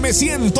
FM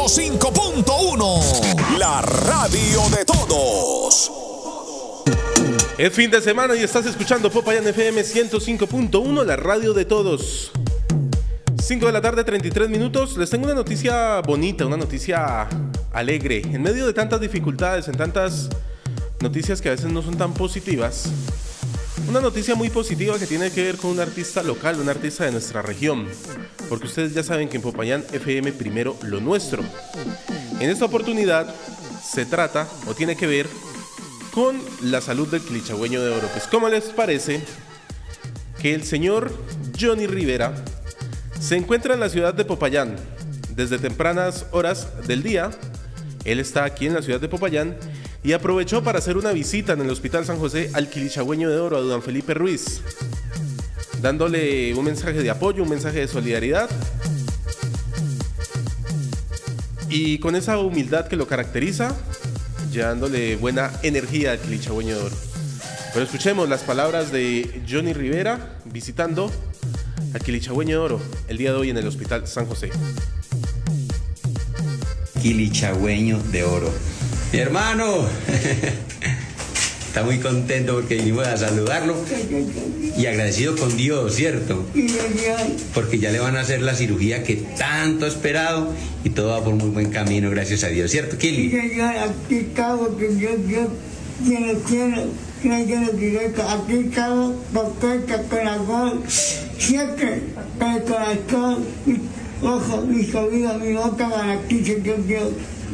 105.1, la radio de todos. Es fin de semana y estás escuchando Popayán FM 105.1, la radio de todos. 5 de la tarde, 33 minutos. Les tengo una noticia bonita, una noticia alegre. En medio de tantas dificultades, en tantas noticias que a veces no son tan positivas, una noticia muy positiva que tiene que ver con un artista local, un artista de nuestra región. Porque ustedes ya saben que en Popayán FM primero lo nuestro. En esta oportunidad se trata o tiene que ver con la salud del quilichagüeño de oro. Pues, ¿cómo les parece que el señor Johnny Rivera se encuentra en la ciudad de Popayán desde tempranas horas del día? Él está aquí en la ciudad de Popayán y aprovechó para hacer una visita en el Hospital San José al quilichagüeño de oro, a don Felipe Ruiz, dándole un mensaje de apoyo, un mensaje de solidaridad, y con esa humildad que lo caracteriza, llevándole buena energía al quilichagüeño de oro. Pero escuchemos las palabras de Johnny Rivera visitando al quilichagüeño de oro el día de hoy en el Hospital San José. Quilichagüeño de oro. Mi hermano está muy contento porque vinimos a saludarlo y agradecido con Dios, ¿cierto? Porque ya le van a hacer la cirugía que tanto ha esperado y todo va por muy buen camino, gracias a Dios, ¿cierto, Kili? Aquí estamos, que Dios quiero, directo, aquí estamos, contenta, corazón, siempre, con el corazón, ojo, mis oídos, mi boca, para ti, Señor Dios.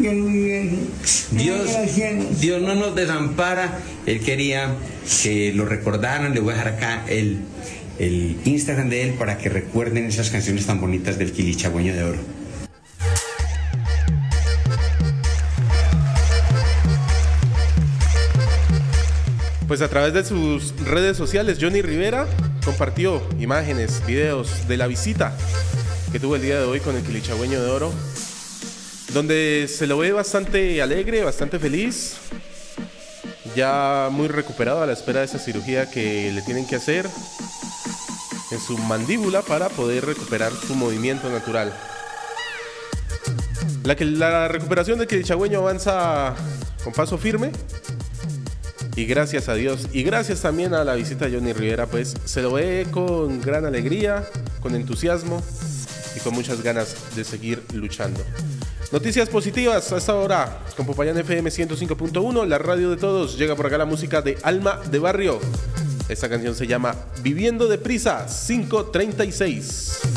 Dios no nos desampara. Él quería que lo recordaran. Le voy a dejar acá el Instagram de él para que recuerden esas canciones tan bonitas del quilichagüeño de oro. Pues a través de sus redes sociales, Johnny Rivera compartió imágenes, videos de la visita que tuvo el día de hoy con el quilichagüeño de oro, donde se lo ve bastante alegre, bastante feliz, ya muy recuperado a la espera de esa cirugía que le tienen que hacer en su mandíbula para poder recuperar su movimiento natural. La recuperación del quilichagüeño avanza con paso firme y gracias a Dios y gracias también a la visita de Johnny Rivera, pues se lo ve con gran alegría, con entusiasmo y con muchas ganas de seguir luchando. Noticias positivas a esta hora con Popayán FM 105.1, la radio de todos. Llega por acá la música de Alma de Barrio. Esta canción se llama Viviendo Deprisa 536.